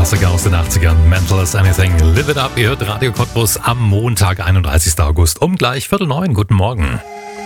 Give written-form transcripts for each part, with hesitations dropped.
Klassiker aus den 80ern. Mental as Anything, Live It Up. Ihr hört Radio Cottbus am Montag, 31. August um gleich 8:45. Guten Morgen.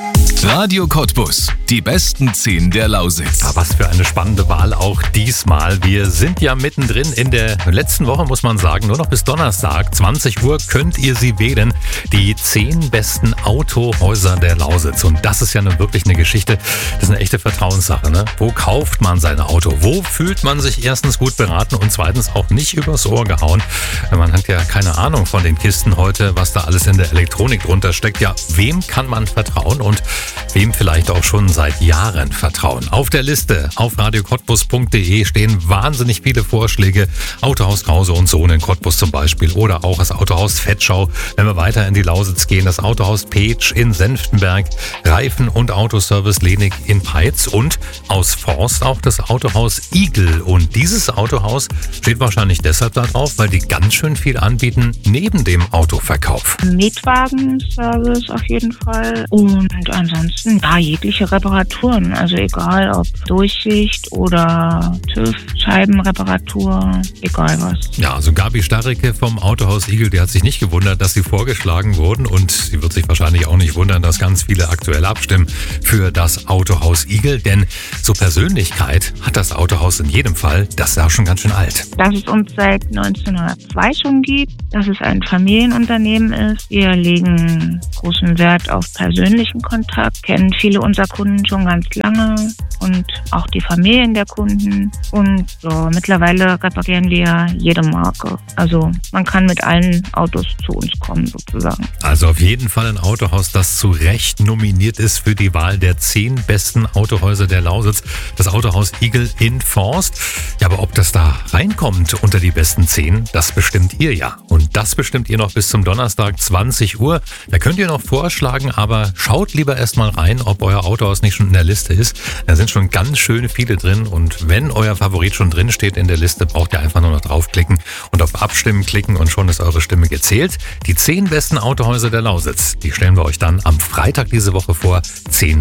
Radio Cottbus, die besten 10 der Lausitz. Ja, was für eine spannende Wahl auch diesmal. Wir sind ja mittendrin in der letzten Woche, muss man sagen. Nur noch bis Donnerstag, 20 Uhr, könnt ihr sie wählen. Die 10 besten Autohäuser der Lausitz. Und das ist ja nun wirklich eine Geschichte. Das ist eine echte Vertrauenssache, ne? Wo kauft man sein Auto? Wo fühlt man sich erstens gut beraten und zweitens auch nicht übers Ohr gehauen? Man hat ja keine Ahnung von den Kisten heute, was da alles in der Elektronik drunter steckt. Ja, wem kann man vertrauen und wem vielleicht auch schon seit Jahren vertrauen? Auf der Liste auf radiocottbus.de stehen wahnsinnig viele Vorschläge. Autohaus Krause und Sohn in Cottbus zum Beispiel oder auch das Autohaus Vetschau. Wenn wir weiter in die Lausitz gehen, das Autohaus Petsch in Senftenberg, Reifen- und Autoservice Lenig in Peitz und aus Forst auch das Autohaus Igel. Und dieses Autohaus steht wahrscheinlich deshalb da drauf, weil die ganz schön viel anbieten neben dem Autoverkauf. Mietwagenservice auf jeden Fall und ansonsten ja jegliche Reparaturen, also egal ob Durchsicht oder TÜV, Scheibenreparatur, egal was. Ja, also Gabi Starrecke vom Autohaus Igel, die hat sich nicht gewundert, dass sie vorgeschlagen wurden und sie wird sich wahrscheinlich auch nicht wundern, dass ganz viele aktuell abstimmen für das Autohaus Igel, denn so Persönlichkeit hat das Autohaus in jedem Fall, das ist ja schon ganz schön alt. Dass es uns seit 1902 schon gibt, dass es ein Familienunternehmen ist. Wir legen großen Wert auf persönlichen Kontakt, kennen viele unserer Kunden schon ganz lange und auch die Familien der Kunden. Und so, mittlerweile reparieren wir jede Marke. Also man kann mit allen Autos zu uns kommen sozusagen. Also auf jeden Fall ein Autohaus, das zu Recht nominiert ist für die Wahl der 10 besten Autohäuser der Lausitz. Das Autohaus Igel in Forst. Ja, aber ob das da reinkommt unter die besten 10, das bestimmt ihr ja. Und das bestimmt ihr noch bis zum Donnerstag 20 Uhr. Da könnt ihr noch vorschlagen, aber schaut lieber erstmal rein, ob euer Autohaus nicht schon in der Liste ist. Da sind schon ganz schön viele drin und wenn euer Favorit schon drin steht in der Liste, braucht ihr einfach nur noch draufklicken und auf Abstimmen klicken und schon ist eure Stimme gezählt. Die 10 besten Autohäuser der Lausitz, die stellen wir euch dann am Freitag diese Woche vor, 7:10.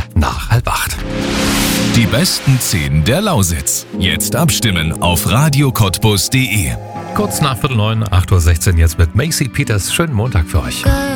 Die besten 10 der Lausitz. Jetzt abstimmen auf radiocottbus.de. Kurz nach 8:45, 8:16 jetzt mit Macy Peters. Schönen Montag für euch.